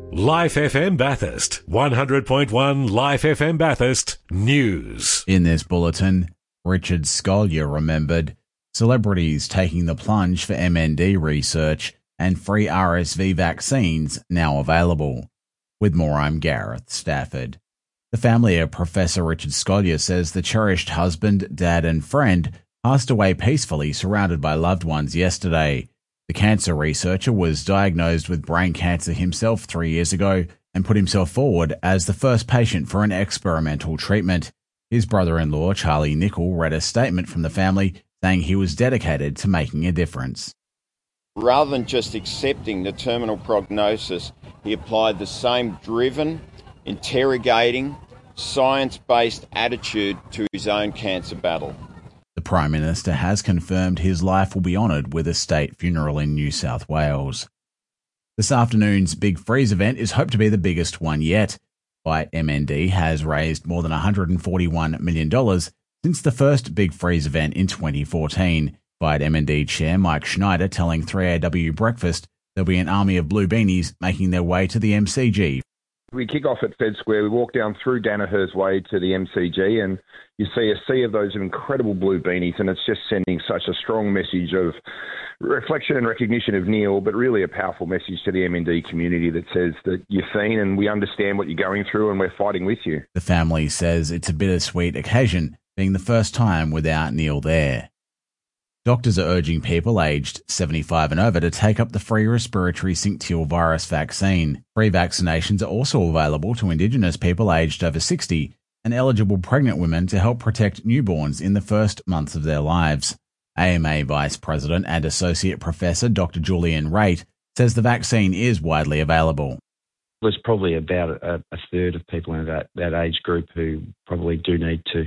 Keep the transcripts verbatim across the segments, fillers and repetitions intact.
Life F M Bathurst, one hundred point one Life F M Bathurst News. In this bulletin, Richard Scolyer remembered, celebrities taking the plunge for M N D research and free R S V vaccines now available. With more, I'm Gareth Stafford. The family of Professor Richard Scolyer says the cherished husband, dad and friend passed away peacefully surrounded by loved ones yesterday. The cancer researcher was diagnosed with brain cancer himself three years ago and put himself forward as the first patient for an experimental treatment. His brother-in-law, Charlie Nichol, read a statement from the family saying he was dedicated to making a difference. Rather than just accepting the terminal prognosis, he applied the same driven, interrogating, science-based attitude to his own cancer battle. The Prime Minister has confirmed his life will be honoured with a state funeral in New South Wales. This afternoon's Big Freeze event is hoped to be the biggest one yet. Fight M N D has raised more than one hundred forty-one million dollars since the first Big Freeze event in twenty fourteen. Fight M N D Chair Mike Schneider telling three A W Breakfast there'll be an army of blue beanies making their way to the M C G. We kick off at Fed Square, we walk down through Danaher's Way to the M C G and you see a sea of those incredible blue beanies, and it's just sending such a strong message of reflection and recognition of Neil, but really a powerful message to the M N D community that says that you're seen and we understand what you're going through and we're fighting with you. The family says it's a bittersweet occasion, being the first time without Neil there. Doctors are urging people aged seventy-five and over to take up the free respiratory syncytial virus vaccine. Free vaccinations are also available to Indigenous people aged over sixty and eligible pregnant women to help protect newborns in the first months of their lives. A M A Vice President and Associate Professor Doctor Julian Raitt says the vaccine is widely available. There's probably about a, a third of people in that, that age group who probably do need to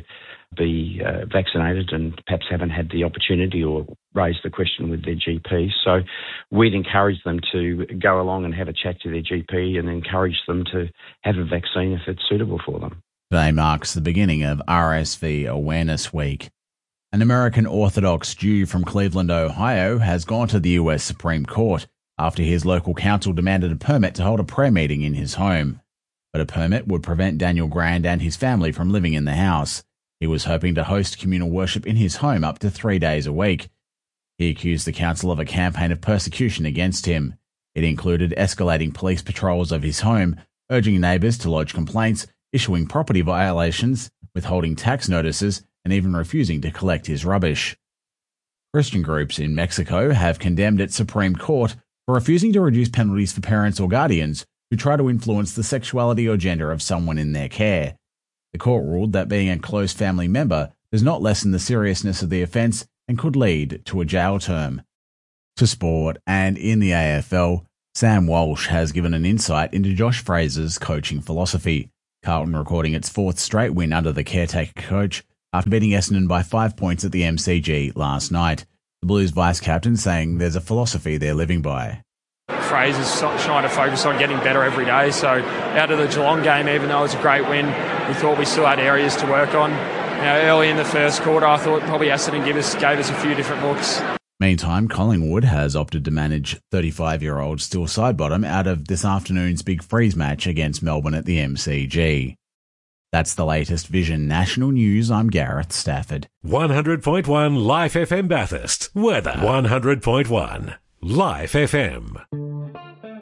be uh, vaccinated and perhaps haven't had the opportunity or raised the question with their G P. So we'd encourage them to go along and have a chat to their G P and encourage them to have a vaccine if it's suitable for them. Today marks the beginning of R S V Awareness Week. An American Orthodox Jew from Cleveland, Ohio, has gone to the U S Supreme Court after his local council demanded a permit to hold a prayer meeting in his home. But a permit would prevent Daniel Grand and his family from living in the house. He was hoping to host communal worship in his home up to three days a week. He accused the council of a campaign of persecution against him. It included escalating police patrols of his home, urging neighbours to lodge complaints, issuing property violations, withholding tax notices, and even refusing to collect his rubbish. Christian groups in Mexico have condemned its Supreme Court for refusing to reduce penalties for parents or guardians who try to influence the sexuality or gender of someone in their care. The court ruled that being a close family member does not lessen the seriousness of the offence and could lead to a jail term. To sport, and in the A F L, Sam Walsh has given an insight into Josh Fraser's coaching philosophy. Carlton recording its fourth straight win under the caretaker coach after beating Essendon by five points at the M C G last night. The Blues vice-captain saying there's a philosophy they're living by. Fraser's trying to focus on getting better every day, so out of the Geelong game, even though it was a great win, we thought we still had areas to work on. You know, early in the first quarter, I thought probably Essendon gave us, gave us a few different looks. Meantime, Collingwood has opted to manage thirty-five-year-old Still Sidebottom out of this afternoon's Big Freeze match against Melbourne at the M C G. That's the latest Vision National News. I'm Gareth Stafford. one hundred point one Life F M Bathurst. Weather. one hundred point one Life F M.